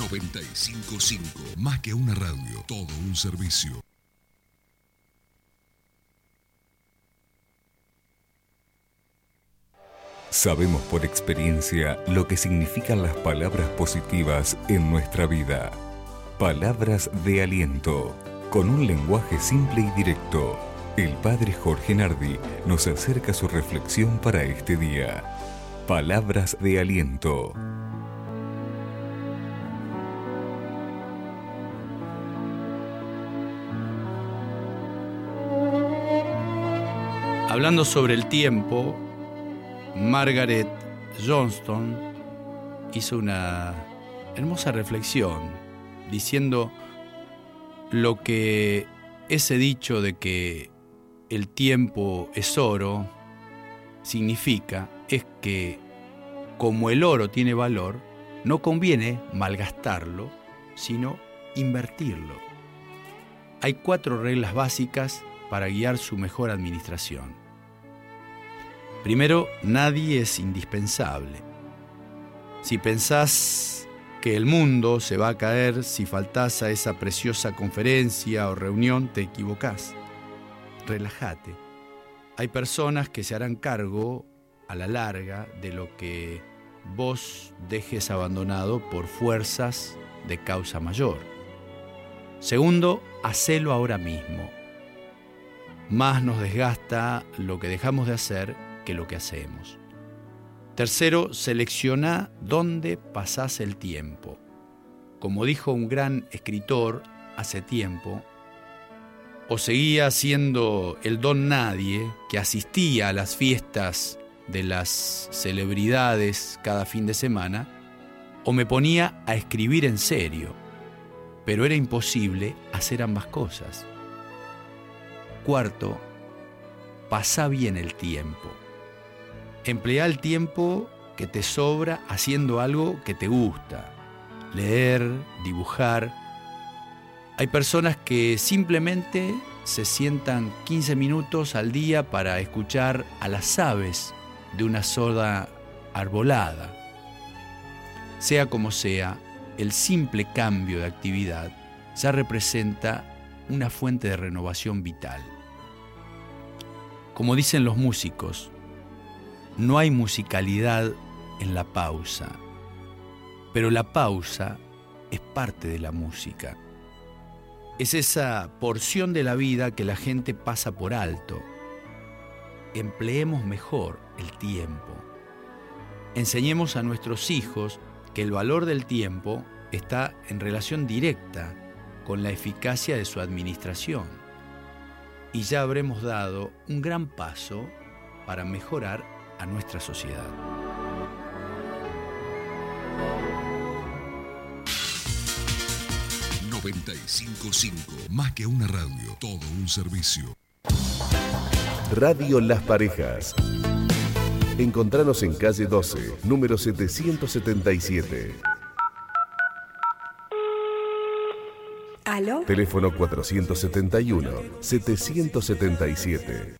95.5, más que una radio, todo un servicio. Sabemos por experiencia lo que significan las palabras positivas en nuestra vida. Palabras de aliento, con un lenguaje simple y directo. El padre Jorge Nardi nos acerca su reflexión para este día. Palabras de aliento. Hablando sobre el tiempo, Margaret Johnston hizo una hermosa reflexión diciendo lo que ese dicho de que el tiempo es oro significa es que como el oro tiene valor, no conviene malgastarlo, sino invertirlo. Hay 4 reglas básicas para guiar su mejor administración. Primero, nadie es indispensable. Si pensás que el mundo se va a caer si faltás a esa preciosa conferencia o reunión, te equivocás. Relájate. Hay personas que se harán cargo a la larga de lo que vos dejes abandonado por fuerzas de causa mayor. Segundo, hacelo ahora mismo. Más nos desgasta lo que dejamos de hacer que lo que hacemos. Tercero, selecciona dónde pasás el tiempo. Como dijo un gran escritor hace tiempo, o seguía siendo el don nadie que asistía a las fiestas de las celebridades cada fin de semana, o me ponía a escribir en serio, pero era imposible hacer ambas cosas. Cuarto, pasá bien el tiempo. Emplea el tiempo que te sobra haciendo algo que te gusta. Leer, dibujar. Hay personas que simplemente se sientan 15 minutos al día para escuchar a las aves de una sola arbolada. Sea como sea, el simple cambio de actividad ya representa una fuente de renovación vital. Como dicen los músicos, no hay musicalidad en la pausa, pero la pausa es parte de la música. Es esa porción de la vida que la gente pasa por alto. Empleemos mejor el tiempo. Enseñemos a nuestros hijos que el valor del tiempo está en relación directa con la eficacia de su administración. Y ya habremos dado un gran paso para mejorar a nuestra sociedad. .5, más que una radio, todo un servicio. Radio Las Parejas. Encontranos en calle 12, número 777. ¿Aló? Teléfono 471-777.